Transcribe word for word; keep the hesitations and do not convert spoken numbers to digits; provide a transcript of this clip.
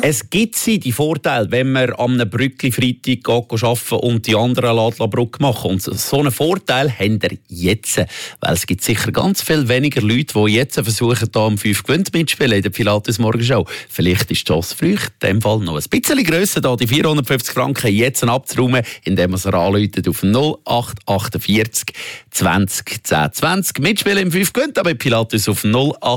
Es gibt sie, die Vorteile, wenn man an einem Brückli-Freitag arbeiten und die anderen Ladla-Brücke machen. Und so einen Vorteil haben ihr jetzt. Weil es gibt sicher ganz viel weniger Leute, die jetzt versuchen, hier am fünf Gewinn mitspielen in der Pilates Morgenshow. Vielleicht ist das früh, in dem Fall noch ein bisschen grösser, da die vierhundertfünfzig Franken jetzt abzuräumen, indem man sie anruft auf null acht achtundvierzig zwanzig zehn zwanzig. Mitspielen im fünf Gewinn, aber Pilates auf null acht